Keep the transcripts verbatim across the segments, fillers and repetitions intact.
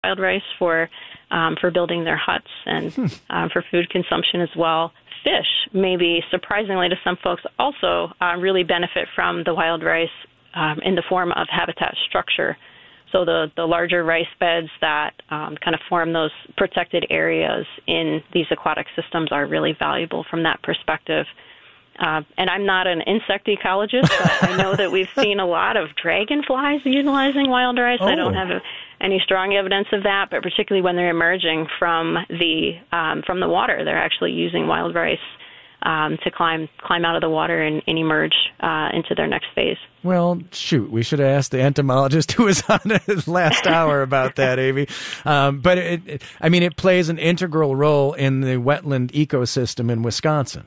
wild rice for um, for building their huts and hmm. um, for food consumption as well. Fish, maybe surprisingly to some folks, also uh, really benefit from the wild rice um, in the form of habitat structure. So the, the larger rice beds that um, kind of form those protected areas in these aquatic systems are really valuable from that perspective. Uh, and I'm not an insect ecologist, but I know that we've seen a lot of dragonflies utilizing wild rice. Oh. I don't have a, any strong evidence of that, but particularly when they're emerging from the um, from the water, they're actually using wild rice um, to climb climb out of the water and, and emerge uh, into their next phase. Well, shoot, we should have asked the entomologist who was on the last hour about that, Amy. Um, but, it, it, I mean, it plays an integral role in the wetland ecosystem in Wisconsin.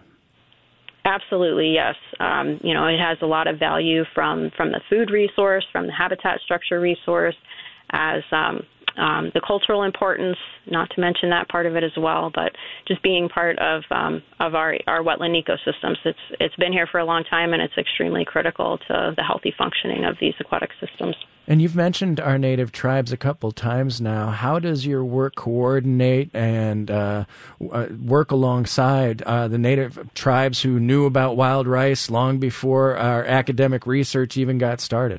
Absolutely, yes. Um, you know, it has a lot of value from, from the food resource, from the habitat structure resource, as um, um, the cultural importance, not to mention that part of it as well, but just being part of um, of our, our wetland ecosystems. It's it's been here for a long time, and it's extremely critical to the healthy functioning of these aquatic systems. And you've mentioned our native tribes a couple times now. How does your work coordinate and uh, work alongside uh, the native tribes who knew about wild rice long before our academic research even got started?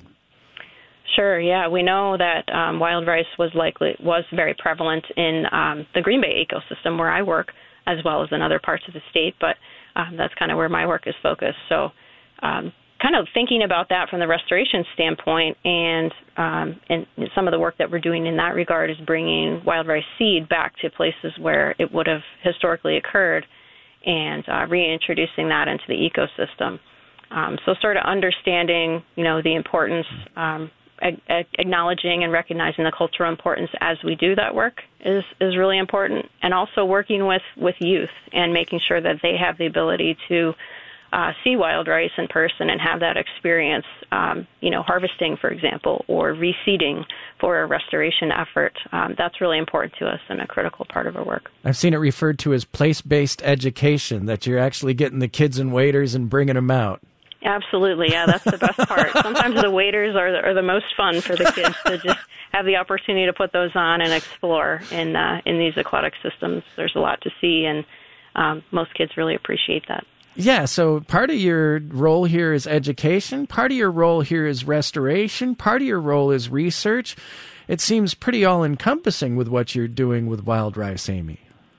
Sure. Yeah, we know that um, wild rice was likely was very prevalent in um, the Green Bay ecosystem where I work, as well as in other parts of the state. But um, that's kind of where my work is focused. So, um, kind of thinking about that from the restoration standpoint, and um, and some of the work that we're doing in that regard is bringing wild rice seed back to places where it would have historically occurred, and uh, reintroducing that into the ecosystem. Um, so, sort of understanding, you know, the importance. Um, acknowledging and recognizing the cultural importance as we do that work is, is really important, and also working with, with youth and making sure that they have the ability to uh, see wild rice in person and have that experience, um, you know, harvesting, for example, or reseeding for a restoration effort. Um, that's really important to us and a critical part of our work. I've seen it referred to as place-based education, that you're actually getting the kids and waiters and bringing them out. Absolutely, yeah, that's the best part. Sometimes the waders are the, are the most fun for the kids to just have the opportunity to put those on and explore in uh, in these aquatic systems. There's a lot to see, and um, most kids really appreciate that. Yeah, so part of your role here is education, part of your role here is restoration, part of your role is research. It seems pretty all-encompassing with what you're doing with wild rice, Amy.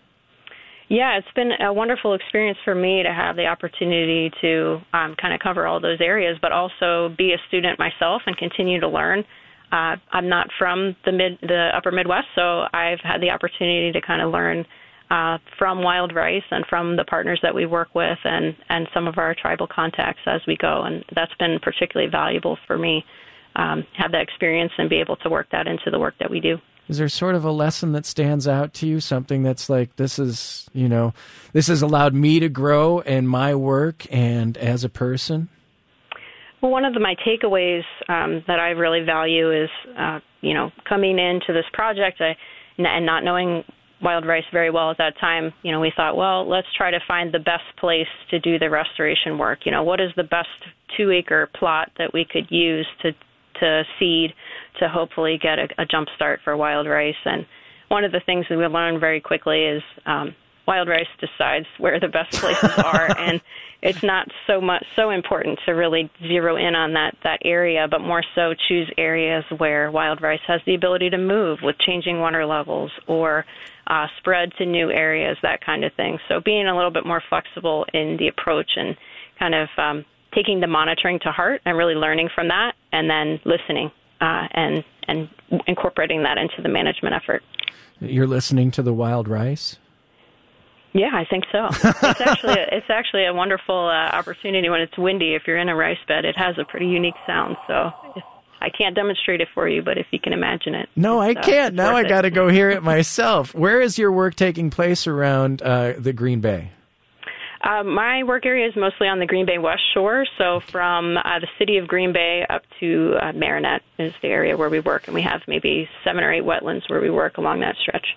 Yeah, it's been a wonderful experience for me to have the opportunity to um, kind of cover all those areas, but also be a student myself and continue to learn. Uh, I'm not from the mid, the upper Midwest, so I've had the opportunity to kind of learn uh, from wild rice and from the partners that we work with and, and some of our tribal contacts as we go, and that's been particularly valuable for me, um, have that experience and be able to work that into the work that we do. Is there sort of a lesson that stands out to you, something that's like, this is, you know, this has allowed me to grow in my work and as a person? Well, one of the, my takeaways um, that I really value is, uh, you know, coming into this project I, and not knowing wild rice very well at that time, you know, we thought, well, let's try to find the best place to do the restoration work. You know, what is the best two-acre plot that we could use to to seed to hopefully get a, a jump start for wild rice. And one of the things that we learned very quickly is um, wild rice decides where the best places are, and it's not so much so important to really zero in on that, that area, but more so choose areas where wild rice has the ability to move with changing water levels or uh, spread to new areas, that kind of thing. So being a little bit more flexible in the approach and kind of um, taking the monitoring to heart and really learning from that, and then listening uh, and and incorporating that into the management effort. You're listening to the wild rice? Yeah, I think so. It's actually a, it's actually a wonderful uh, opportunity when it's windy. If you're in a rice bed, it has a pretty unique sound. So I can't demonstrate it for you, but if you can imagine it. No, I uh, can't. Now I got to go hear it myself. Where is your work taking place around uh, the Green Bay? Uh, my work area is mostly on the Green Bay West Shore, so from uh, the city of Green Bay up to uh, Marinette is the area where we work, and we have maybe seven or eight wetlands where we work along that stretch.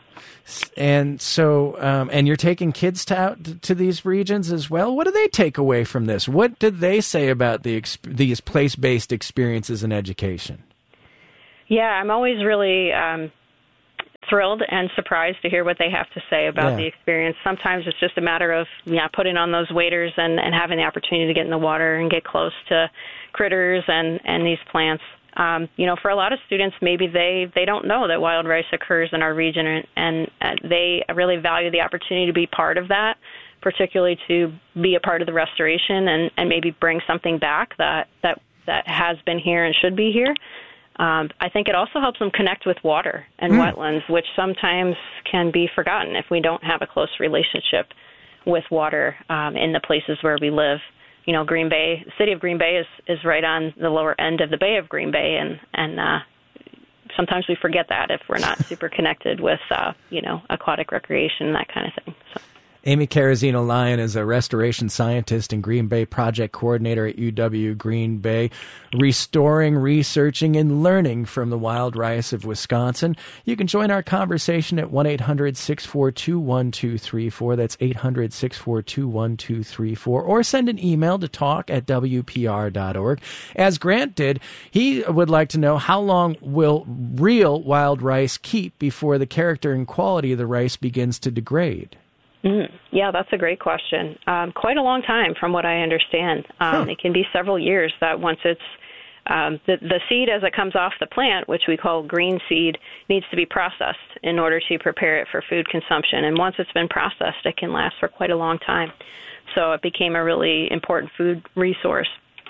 And so, um, and you're taking kids to out to these regions as well. What do they take away from this? What did they say about the exp- these place-based experiences in education? Yeah, I'm always really um, thrilled and surprised to hear what they have to say about yeah. the experience. Sometimes it's just a matter of yeah, putting on those waders and, and having the opportunity to get in the water and get close to critters and, and these plants. Um, you know, for a lot of students, maybe they, they don't know that wild rice occurs in our region, and, and uh, they really value the opportunity to be part of that, particularly to be a part of the restoration and, and maybe bring something back that, that, that has been here and should be here. Um, I think it also helps them connect with water and mm. wetlands, which sometimes can be forgotten if we don't have a close relationship with water um, in the places where we live. You know, Green Bay, the city of Green Bay is, is right on the lower end of the Bay of Green Bay, and, and uh, sometimes we forget that if we're not super connected with, uh, you know, aquatic recreation, that kind of thing. So. Amy Karazino-Lyon is a restoration scientist and Green Bay project coordinator at U W Green Bay, restoring, researching, and learning from the wild rice of Wisconsin. You can join our conversation at one eight hundred six four two one two three four. That's eight hundred six four two one two three four. Or send an email to talk at W P R dot org. As Grant did, he would like to know, how long will real wild rice keep before the character and quality of the rice begins to degrade? Mm, yeah, that's a great question. Um, quite a long time, from what I understand. Um, huh. It can be several years that once it's um, the, the seed as it comes off the plant, which we call green seed, needs to be processed in order to prepare it for food consumption. And once it's been processed, it can last for quite a long time. So it became a really important food resource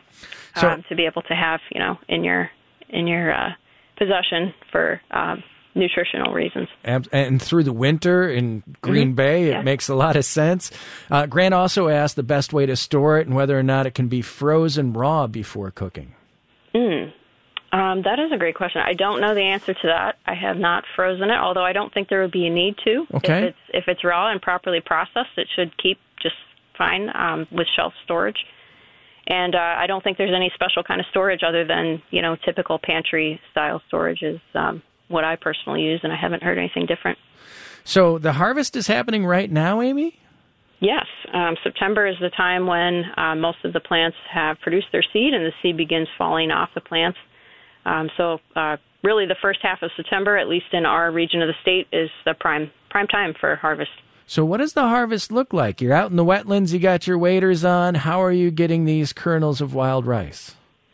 um, so, to be able to have, you know, in your in your uh, possession for um, nutritional reasons. And through the winter in Green mm-hmm. Bay, it yeah. makes a lot of sense. Uh, Grant also asked the best way to store it and whether or not it can be frozen raw before cooking. Mm. Um, that is a great question. I don't know the answer to that. I have not frozen it, although I don't think there would be a need to. Okay. If it's, if it's raw and properly processed, it should keep just fine um, with shelf storage. And uh, I don't think there's any special kind of storage other than, you know, typical pantry-style storage is um, what I personally use, and I haven't heard anything different. So the harvest is happening right now, Amy? Yes. Um, September is the time when uh, most of the plants have produced their seed, and the seed begins falling off the plants. Um, so uh, really the first half of September, at least in our region of the state, is the prime prime time for harvest. So what does the harvest look like? You're out in the wetlands, you got your waders on. How are you getting these kernels of wild rice?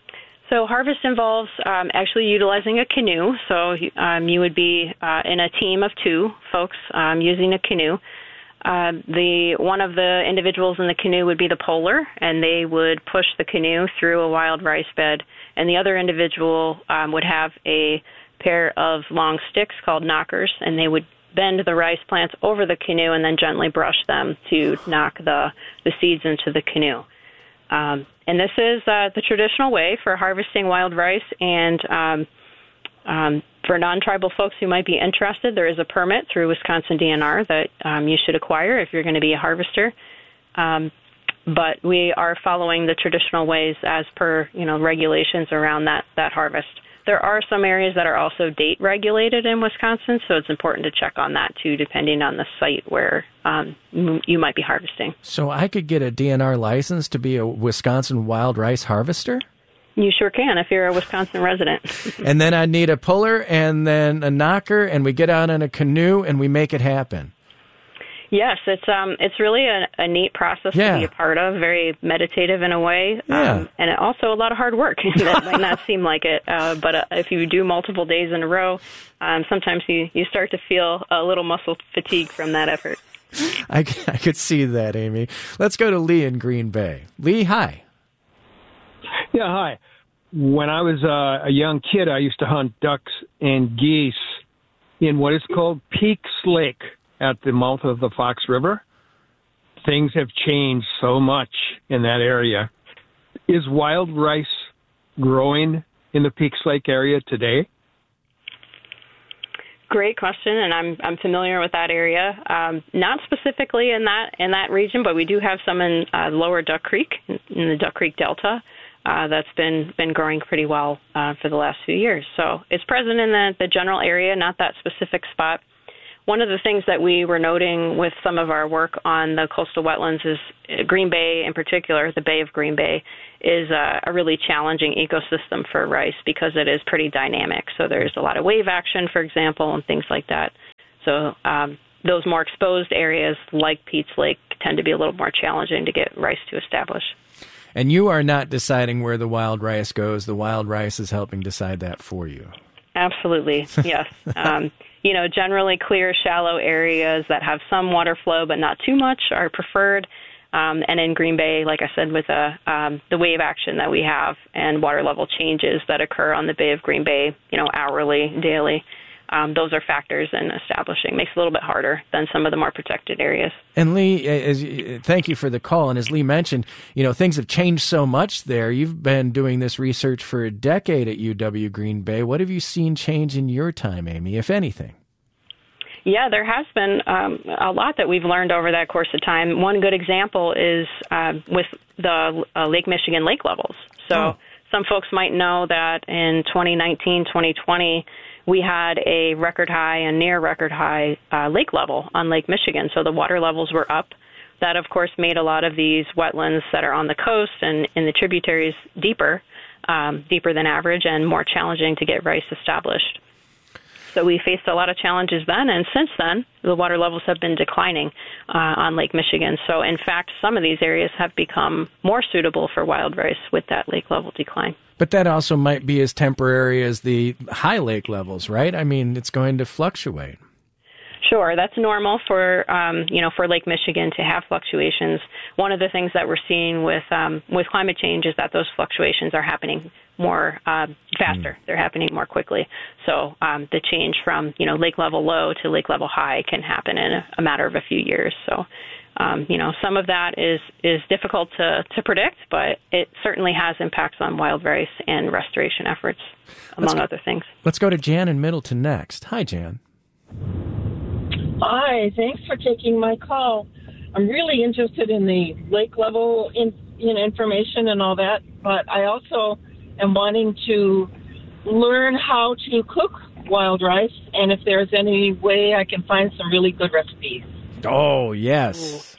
So harvest involves um, actually utilizing a canoe. So um, you would be uh, in a team of two folks um, using a canoe. Uh, the one of the individuals in the canoe would be the poler, and they would push the canoe through a wild rice bed. And the other individual um, would have a pair of long sticks called knockers, and they would bend the rice plants over the canoe and then gently brush them to knock the, the seeds into the canoe. Um, and this is uh, the traditional way for harvesting wild rice, and um, um, for non-tribal folks who might be interested, there is a permit through Wisconsin D N R that um, you should acquire if you're going to be a harvester. Um, but we are following the traditional ways as per, you know, regulations around that, that harvest. There are some areas that are also date regulated in Wisconsin, so it's important to check on that too, depending on the site where um, you might be harvesting. So I could get a D N R license to be a Wisconsin wild rice harvester? You sure can if you're a Wisconsin resident. And then I'd need a puller and then a knocker, and we get out in a canoe and we make it happen. Yes, it's um, it's really a, a neat process yeah. to be a part of, very meditative in a way, yeah. um, and it also a lot of hard work. That might not seem like it, uh, but uh, if you do multiple days in a row, um, sometimes you, you start to feel a little muscle fatigue from that effort. I, I could see that, Amy. Let's go to Lee in Green Bay. Lee, hi. Yeah, hi. When I was uh, a young kid, I used to hunt ducks and geese in what is called Peaks Lake at the mouth of the Fox River. Things have changed so much in that area. Is wild rice growing in the Peaks Lake area today? Great question, and I'm I'm familiar with that area. Um, not specifically in that in that region, but we do have some in uh, Lower Duck Creek, in the Duck Creek Delta. Uh, that's been been growing pretty well uh, for the last few years. So it's present in the, the general area, not that specific spot. One of the things that we were noting with some of our work on the coastal wetlands is Green Bay in particular, the Bay of Green Bay, is a, a really challenging ecosystem for rice because it is pretty dynamic. So there's a lot of wave action, for example, and things like that. So um, those more exposed areas like Pete's Lake tend to be a little more challenging to get rice to establish. And you are not deciding where the wild rice goes. The wild rice is helping decide that for you. Absolutely, yes. um, you know, generally clear, shallow areas that have some water flow but not too much are preferred. Um, and in Green Bay, like I said, with the, um, the wave action that we have and water level changes that occur on the Bay of Green Bay, you know, hourly, daily, um, those are factors in establishing. Makes it a little bit harder than some of the more protected areas. And Lee, as, thank you for the call. And as Lee mentioned, you know, things have changed so much there. You've been doing this research for a decade at U W Green Bay. What have you seen change in your time, Amy, if anything? Yeah, there has been um, a lot that we've learned over that course of time. One good example is uh, with the uh, Lake Michigan lake levels. So oh. some folks might know that in twenty nineteen, twenty twenty, we had a record high and near record high uh, lake level on Lake Michigan. So the water levels were up. That, of course, made a lot of these wetlands that are on the coast and in the tributaries deeper, um, deeper than average and more challenging to get rice established. So we faced a lot of challenges then, and since then, the water levels have been declining uh, on Lake Michigan. So, in fact, some of these areas have become more suitable for wild rice with that lake level decline. But that also might be as temporary as the high lake levels, right? I mean, it's going to fluctuate. Sure, that's normal for um, you know for Lake Michigan to have fluctuations. One of the things that we're seeing with um, with climate change is that those fluctuations are happening more uh, faster. Mm. They're happening more quickly. So um, the change from you know lake level low to lake level high can happen in a, a matter of a few years. So um, you know some of that is is difficult to to predict, but it certainly has impacts on wild rice and restoration efforts, among let's, other things. Let's go to Jan in Middleton next. Hi, Jan. Hi, thanks for taking my call. I'm really interested in the lake level in, you know, information and all that, but I also am wanting to learn how to cook wild rice and if there's any way I can find some really good recipes. Oh, yes.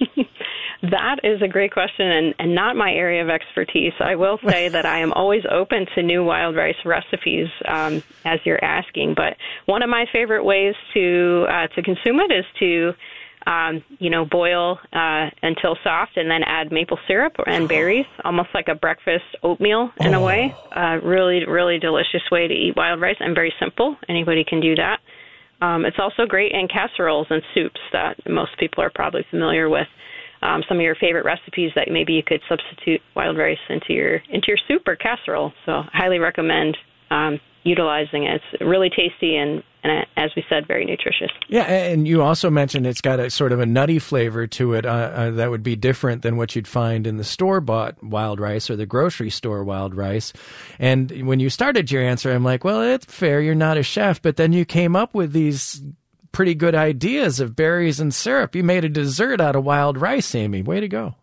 That is a great question and, and not my area of expertise. I will say that I am always open to new wild rice recipes um, as you're asking. But one of my favorite ways to uh, to consume it is to, um, you know, boil uh, until soft and then add maple syrup and berries, almost like a breakfast oatmeal in oh. a way. Uh, really, really delicious way to eat wild rice and very simple. Anybody can do that. Um, it's also great in casseroles and soups that most people are probably familiar with. Um, some of your favorite recipes that maybe you could substitute wild rice into your into your soup or casserole. So I highly recommend um, utilizing it. It's really tasty and, and, as we said, very nutritious. Yeah, and you also mentioned it's got a sort of a nutty flavor to it uh, uh, that would be different than what you'd find in the store-bought wild rice or the grocery store wild rice. And when you started your answer, I'm like, well, it's fair, you're not a chef, but then you came up with these pretty good ideas of berries and syrup. You made a dessert out of wild rice, Amy. Way to go.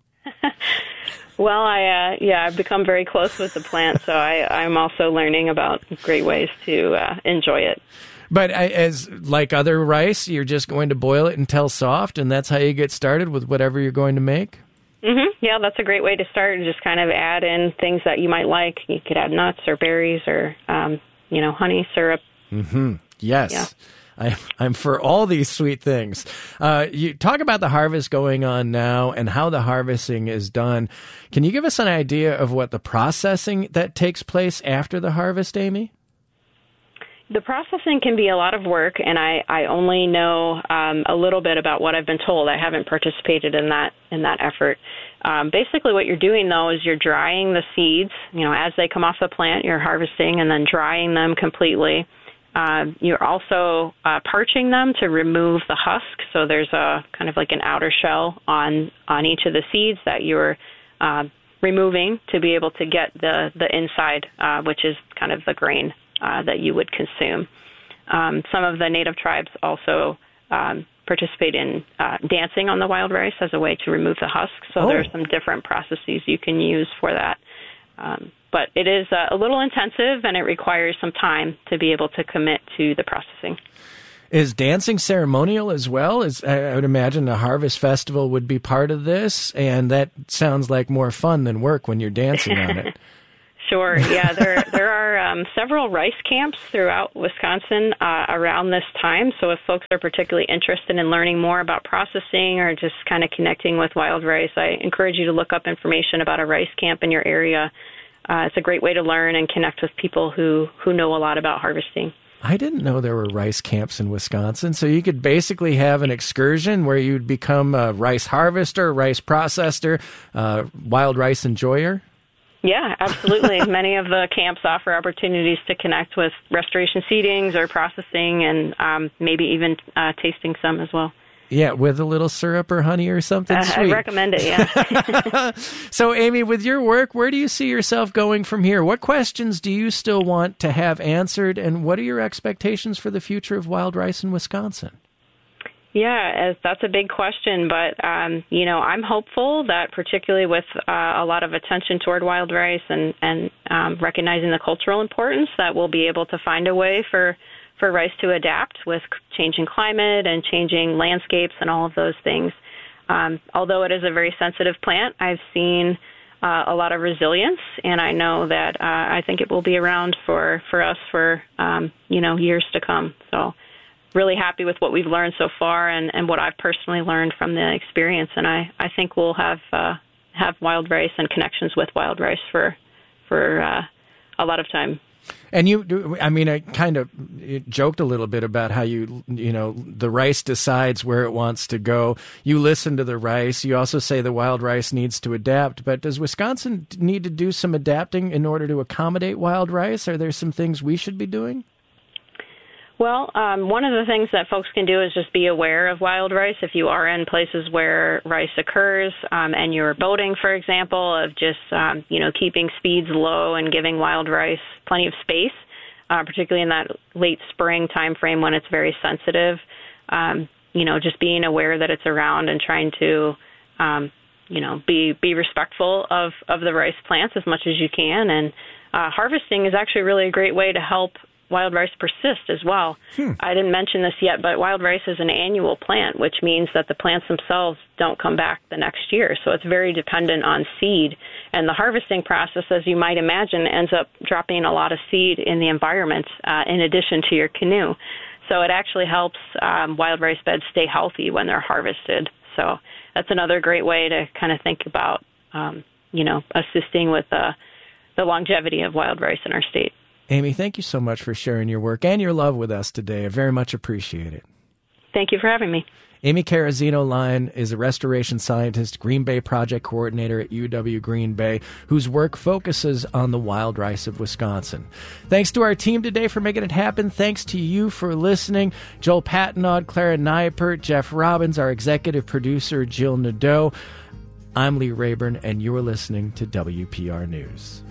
Well, I uh, yeah, I've become very close with the plant, so I, I'm also learning about great ways to uh, enjoy it. But as like other rice, you're just going to boil it until soft, and that's how you get started with whatever you're going to make? Mm-hmm. Yeah, that's a great way to start. Just kind of add in things that you might like. You could add nuts or berries or, um, you know, honey, syrup. Mm-hmm. Yes. Yeah. I, I'm for all these sweet things. Uh, you talk about the harvest going on now and how the harvesting is done. Can you give us an idea of what the processing that takes place after the harvest, Amy? The processing can be a lot of work, and I, I only know um, a little bit about what I've been told. I haven't participated in that in that effort. Um, basically, what you're doing, though, is you're drying the seeds. You know, as they come off the plant, you're harvesting and then drying them completely. Uh, you're also uh, parching them to remove the husk. So there's a kind of like an outer shell on, on each of the seeds that you're uh, removing to be able to get the, the inside, uh, which is kind of the grain uh, that you would consume. Um, some of the native tribes also um, participate in uh, dancing on the wild rice as a way to remove the husk. So oh. there are some different processes you can use for that. Um, but it is uh, a little intensive, and it requires some time to be able to commit to the processing. Is dancing ceremonial as well? Is I would imagine a harvest festival would be part of this, and that sounds like more fun than work when you're dancing on it. Sure. Yeah, there there are um, several rice camps throughout Wisconsin uh, around this time. So if folks are particularly interested in learning more about processing or just kind of connecting with wild rice, I encourage you to look up information about a rice camp in your area. Uh, it's a great way to learn and connect with people who, who know a lot about harvesting. I didn't know there were rice camps in Wisconsin. So you could basically have an excursion where you'd become a rice harvester, rice processor, uh, wild rice enjoyer. Yeah, absolutely. Many of the camps offer opportunities to connect with restoration seedings or processing and um, maybe even uh, tasting some as well. Yeah, with a little syrup or honey or something uh, sweet. I recommend it, yeah. So, Amy, with your work, where do you see yourself going from here? What questions do you still want to have answered, and what are your expectations for the future of wild rice in Wisconsin? Yeah, as that's a big question, but, um, you know, I'm hopeful that particularly with uh, a lot of attention toward wild rice and, and um, recognizing the cultural importance, that we'll be able to find a way for, for rice to adapt with changing climate and changing landscapes and all of those things. Um, although it is a very sensitive plant, I've seen uh, a lot of resilience, and I know that uh, I think it will be around for, for us for, um, you know, years to come. So really happy with what we've learned so far and, and what I've personally learned from the experience. And I, I think we'll have uh, have wild rice and connections with wild rice for for uh, a lot of time. And you, I mean, I kind of joked a little bit about how you, you know, the rice decides where it wants to go. You listen to the rice. You also say the wild rice needs to adapt. But does Wisconsin need to do some adapting in order to accommodate wild rice? Are there some things we should be doing? Well, um, one of the things that folks can do is just be aware of wild rice. If you are in places where rice occurs um, and you're boating, for example, of just, um, you know, keeping speeds low and giving wild rice plenty of space, uh, particularly in that late spring time frame when it's very sensitive. Um, you know, just being aware that it's around and trying to, um, you know, be, be respectful of, of the rice plants as much as you can. And uh, harvesting is actually really a great way to help wild rice persist as well. Hmm. I didn't mention this yet, but wild rice is an annual plant, which means that the plants themselves don't come back the next year. So it's very dependent on seed. And the harvesting process, as you might imagine, ends up dropping a lot of seed in the environment uh, in addition to your canoe. So it actually helps um, wild rice beds stay healthy when they're harvested. So that's another great way to kind of think about, um, you know, assisting with uh, the longevity of wild rice in our state. Amy, thank you so much for sharing your work and your love with us today. I very much appreciate it. Thank you for having me. Amy Carazino-Line is a restoration scientist, Green Bay project coordinator at U W Green Bay, whose work focuses on the wild rice of Wisconsin. Thanks to our team today for making it happen. Thanks to you for listening. Joel Pattinaud, Clara Neipert, Jeff Robbins, our executive producer, Jill Nadeau. I'm Lee Rayburn, and you're listening to W P R News.